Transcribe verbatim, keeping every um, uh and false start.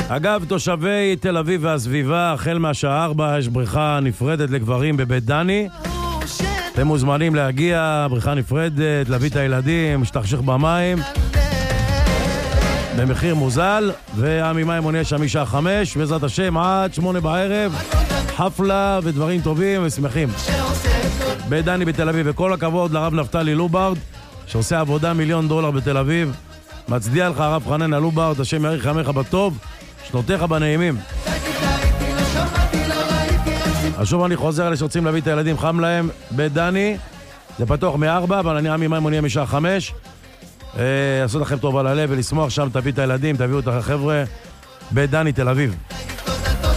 אגב, תושבי תל אביב והסביבה, החל מהשעה ארבע יש בריכה נפרדת לגברים בבית דני. אתם מוזמנים להגיע, בריכה נפרדת, להביא את הילדים, שתחשך במים. במחיר מוזל, ועמי מימון יש שם משעה חמש, בעזרת השם עד שמונה בערב, חפלה ודברים טובים ושמחים. בית דני בתל אביב, וכל הכבוד לרב נפתלי לוברד, שעושה עבודה מיליון דולר בתל אביב. מצדיע לך הרב חנן הלוברד, השם יאריך ימיך בטוב, שנותיך בנעימים. אז שוב אני חוזר אלה שרוצים להביא את הילדים, חם להם, בית דני, זה פתוח מארבע, אבל אני עמי מימון יהיה משעה חמש. לעשות לכם טוב על הלב ולשמוח שם, תביא את הילדים, תביאו את החבר'ה, בית דני תל אביב.